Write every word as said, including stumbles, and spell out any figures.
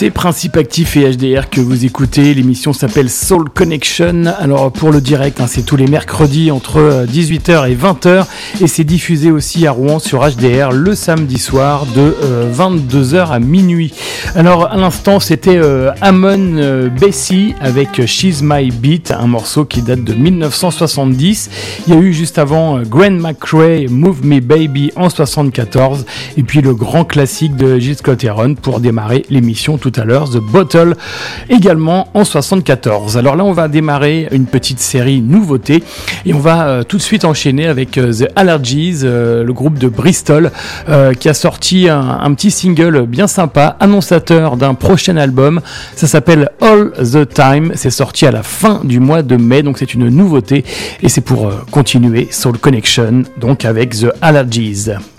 C'est Principe Actif et H D R que vous écoutez. L'émission s'appelle Soul Connection. Alors pour le direct, hein, c'est tous les mercredis entre dix-huit heures et vingt heures et c'est diffusé aussi à Rouen sur H D R le samedi soir de euh, vingt-deux heures à minuit. Alors à l'instant, c'était euh, Amon euh, Bessie avec She's My Beat, un morceau qui date de dix-neuf cent soixante-dix. Il y a eu juste avant euh, Gwen McRae, Move Me Baby en soixante-quatorze et puis le grand classique de Gil Scott-Heron pour démarrer l'émission tout à l'heure, The Bottle, également en soixante-quatorze. Alors là, on va démarrer une petite série nouveautés et on va euh, tout de suite enchaîner avec euh, The Allergies, euh, le groupe de Bristol, euh, qui a sorti un, un petit single bien sympa, annonçateur d'un prochain album. Ça s'appelle All the Time. C'est sorti à la fin du mois de mai, donc c'est une nouveauté et c'est pour euh, continuer Soul Connection, donc avec The Allergies.